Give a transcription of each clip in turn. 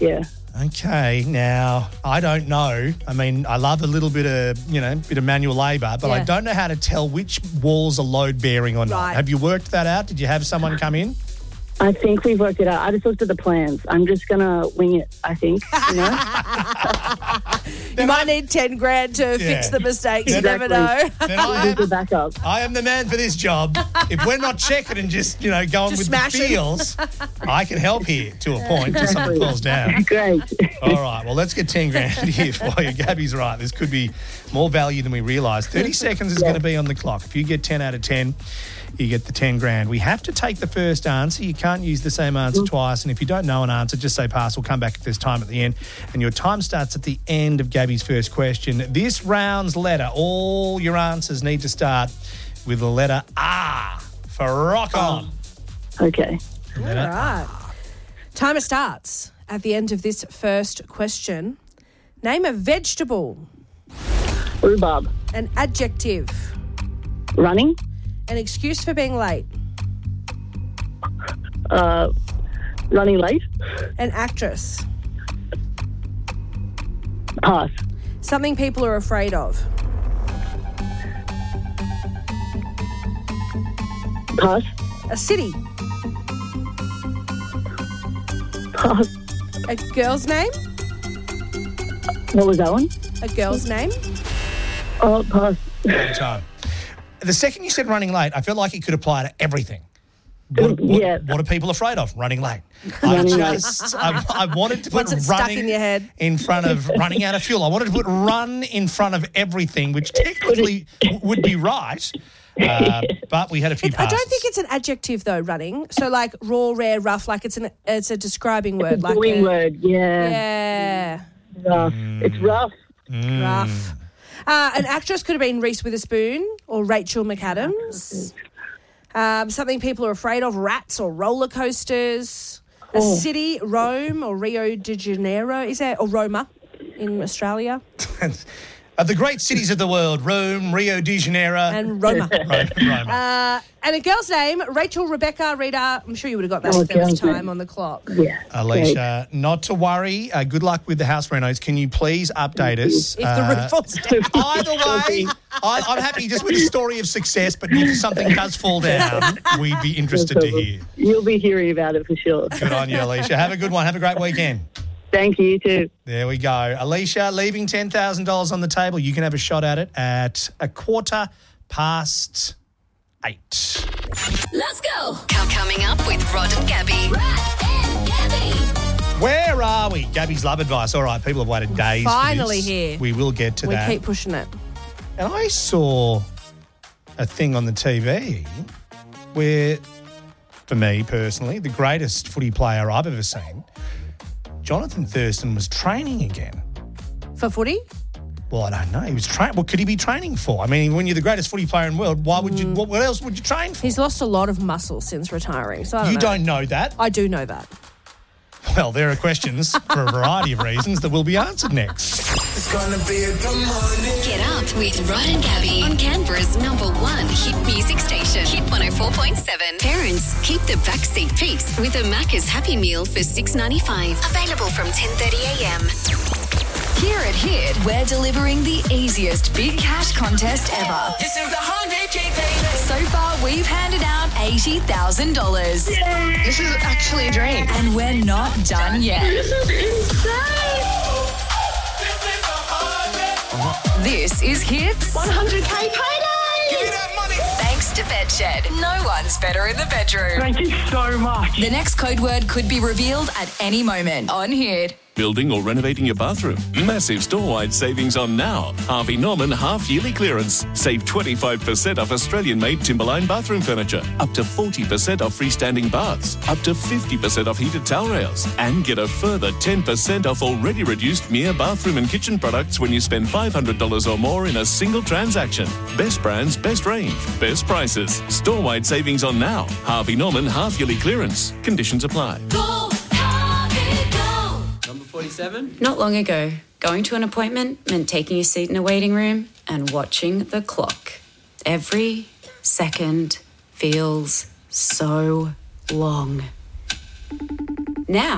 Yeah. Okay, now, I don't know. I mean, I love a little bit of manual labour, but I Yeah. don't know how to tell which walls are load-bearing or not. Right. Have you worked that out? Did you have someone come in? I think we've worked it out. I just looked at the plans. I'm just going to wing it, I think, you know? You might need 10 grand to fix the mistakes. You never know. Then I Who's the am, backup? I am the man for this job. If we're not checking and just, going Just with the smashing. feels, I can help here to a point till something falls down. Great. All right, well, let's get 10 grand here for you. Gabby's right. This could be more value than we realise. 30 seconds is going to be on the clock. If you get 10 out of 10, you get the 10 grand. We have to take the first answer. You can't use the same answer twice. And if you don't know an answer, just say pass. We'll come back if there's time at the end. And your time starts at the end of Gabby's first question. This round's letter, all your answers need to start with the letter R for rock on. Okay. All right. Timer starts at the end of this first question. Name a vegetable, Rhubarb. an adjective, Running. an excuse for being late, Running late. an actress, Pass. something people are afraid of, Pass. a city, Pass. a girl's name, What was that one? a girl's name. Oh, pass. Long time. The second you said running late, I felt like it could apply to everything. Yeah. What are people afraid of? Running late. Running late. I wanted to put Once it's stuck running in your head. in front of running out of fuel. I wanted to put run in front of everything, which technically would be right. But we had a few I passes. don't think it's an adjective though. Running, so like raw, rare, rough. Like it's a describing word. It's a like bullying word. Yeah. Yeah, Rough. It's rough. rough. An actress could have been Reese Witherspoon or Rachel McAdams. Something people are afraid of: rats or roller coasters. A city: Rome or Rio de Janeiro. Is there or Roma in Australia? Of the great cities of the world, Rome, Rio de Janeiro, And Roma. Roma. And a girl's name: Rachel, Rebecca, Rita. I'm sure you would have got that Oh, if there was girl's time name. on the clock. Yeah. Alicia, not to worry. Good luck with the house renos. Can you please update us? If the roof falls down. Either way, I'm happy just with the story of success, but if something does fall down, we'd be interested to hear. You'll be hearing about it for sure. Good on you, Alicia. Have a good one. Have a great weekend. Thank you, you too. There we go. Alicia, leaving $10,000 on the table. You can have a shot at it at 8:15. Let's go. Coming up with Rod and Gabby. Rod and Gabby. Where are we? Gabby's love advice. All right, people have waited days. Finally for this. here. We will get to We that. keep pushing it. And I saw a thing on the TV where, for me personally, the greatest footy player I've ever seen, Jonathan Thurston, was training again. For footy? Well, I don't know. He was training. What could he be training for? I mean, when you're the greatest footy player in the world, why would you? What else would you train for? He's lost a lot of muscle since retiring. So I You know. don't know that. I do know that. Well, there are questions for a variety of reasons that will be answered next. It's gonna be a good morning. Get up with Rod and Gabby on Canberra's #1 hit music station, Hit 104.7. Parents, keep the backseat peace with a Macca's Happy Meal for $6.95. Available from 10:30am. Here at Hit, we're delivering the easiest big cash contest ever. This is the 100K baby. So far, we've handed out $80,000. This is actually a dream. And we're not done yet. This is Hit's 100K payday! Give me that money. Thanks to Bedshed. No one's better in the bedroom. Thank you so much. The next code word could be revealed at any moment on Hit. Building or renovating your bathroom? Massive store-wide savings on now. Harvey Norman half-yearly clearance. Save 25% off Australian-made Timberline bathroom furniture. Up to 40% off freestanding baths. Up to 50% off heated towel rails. And get a further 10% off already reduced Mia bathroom and kitchen products when you spend $500 or more in a single transaction. Best brands, best range, best prices. Store-wide savings on now. Harvey Norman half-yearly clearance. Conditions apply. Number 47. Not long ago, going to an appointment meant taking a seat in a waiting room and watching the clock. Every second feels so long. Now,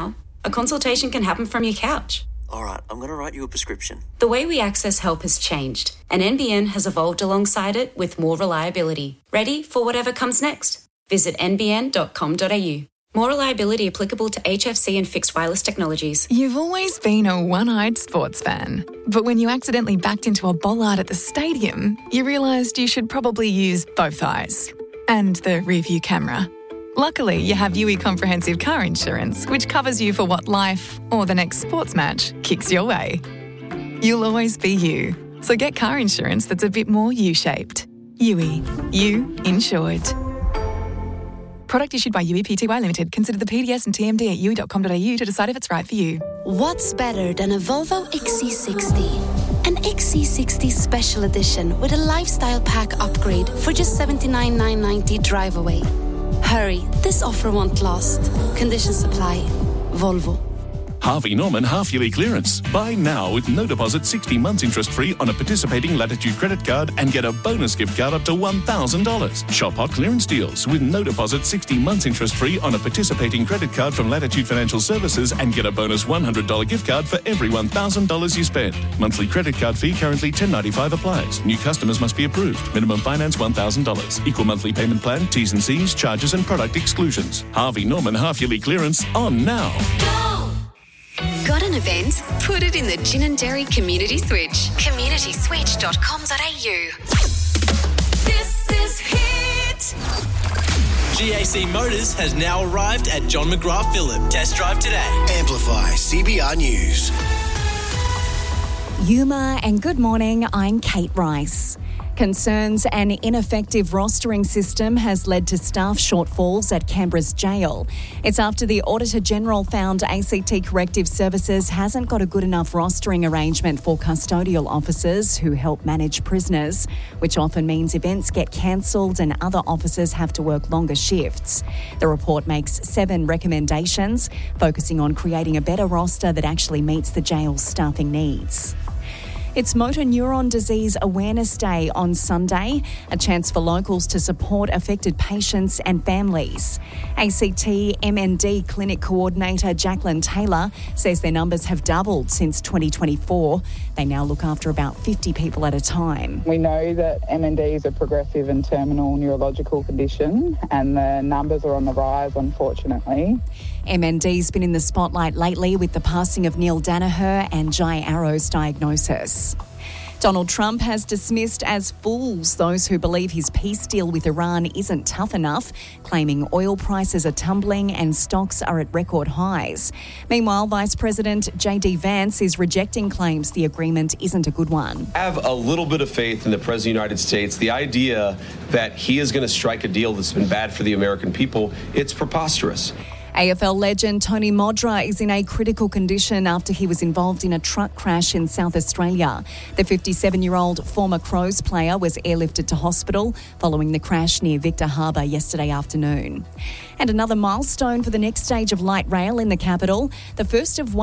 A consultation can happen from your couch. All right, I'm going to write you a prescription. The way we access help has changed, and NBN has evolved alongside it with more reliability. Ready for whatever comes next? Visit nbn.com.au. More reliability applicable to HFC and fixed wireless technologies. You've always been a one-eyed sports fan. But when you accidentally backed into a bollard at the stadium, you realised you should probably use both eyes. And the rear-view camera. Luckily, you have UE Comprehensive Car Insurance, which covers you for what life, or the next sports match, kicks your way. You'll always be you. So get car insurance that's a bit more U-shaped. UE. You insured. Product issued by UE Pty Limited. Consider the PDS and TMD at UE.com.au to decide if it's right for you. What's better than a Volvo XC60? An XC60 Special Edition with a lifestyle pack upgrade for just $79,990 drive away. Hurry, this offer won't last. Conditions apply. Volvo. Harvey Norman half-yearly clearance. Buy now with no deposit, 60 months interest-free on a participating Latitude credit card and get a bonus gift card up to $1,000. Shop hot clearance deals with no deposit, 60 months interest-free on a participating credit card from Latitude Financial Services and get a bonus $100 gift card for every $1,000 you spend. Monthly credit card fee currently $10.95 applies. New customers must be approved. Minimum finance $1,000. Equal monthly payment plan, T's and C's, charges and product exclusions. Harvey Norman half-yearly clearance on now. Got an event? Put it in the Gin and Dairy Community Switch. communityswitch.com.au. This is Hit. GAC Motors has now arrived at John McGrath Phillip. Test drive today. Amplify CBR News. Yuma and good morning, I'm Kate Rice. Concerns an ineffective rostering system has led to staff shortfalls at Canberra's jail. It's after the Auditor-General found ACT Corrective Services hasn't got a good enough rostering arrangement for custodial officers who help manage prisoners, which often means events get cancelled and other officers have to work longer shifts. The report makes 7 recommendations, focusing on creating a better roster that actually meets the jail's staffing needs. It's Motor Neuron Disease Awareness Day on Sunday, a chance for locals to support affected patients and families. ACT MND Clinic Coordinator Jacqueline Taylor says their numbers have doubled since 2024. They now look after about 50 people at a time. We know that MND is a progressive and terminal neurological condition, and the numbers are on the rise, unfortunately. MND's been in the spotlight lately with the passing of Neil Danaher and Jai Arrow's diagnosis. Donald Trump has dismissed as fools those who believe his peace deal with Iran isn't tough enough, claiming oil prices are tumbling and stocks are at record highs. Meanwhile, Vice President J.D. Vance is rejecting claims the agreement isn't a good one. I have a little bit of faith in the President of the United States. The idea that he is going to strike a deal that's been bad for the American people, it's preposterous. AFL legend Tony Modra is in a critical condition after he was involved in a truck crash in South Australia. The 57-year-old former Crows player was airlifted to hospital following the crash near Victor Harbour yesterday afternoon. And another milestone for the next stage of light rail in the capital. The first of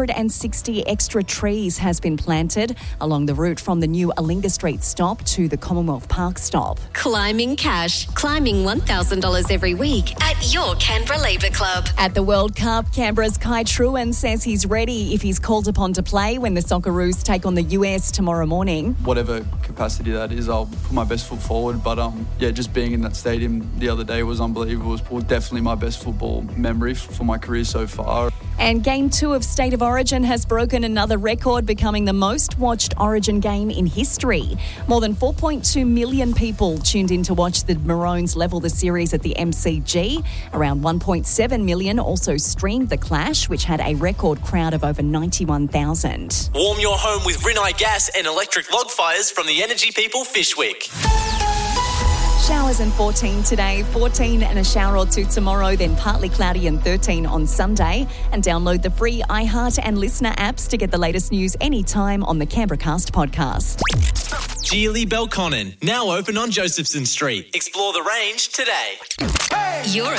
160 extra trees has been planted along the route from the new Alinga Street stop to the Commonwealth Park stop. Climbing cash. Climbing $1,000 every week at your Canberra Labour Club. At the World Cup, Canberra's Kai Truan says he's ready if he's called upon to play when the Socceroos take on the US tomorrow morning. Whatever capacity that is, I'll put my best foot forward. But just being in that stadium the other day was unbelievable. It was definitely my best football memory for my career so far. And Game 2 of State of Origin has broken another record, becoming the most watched Origin game in history. More than 4.2 million people tuned in to watch the Maroons level the series at the MCG. Around 1.7 million also streamed the clash, which had a record crowd of over 91,000. Warm your home with Rinnai gas and electric log fires from the Energy People Fishwick. Showers and 14 today, 14 and a shower or two tomorrow, then partly cloudy and 13 on Sunday. And download the free iHeart and Listener apps to get the latest news anytime on the Canberra Cast podcast. Geely Belconnen, now open on Josephson Street. Explore the range today. You're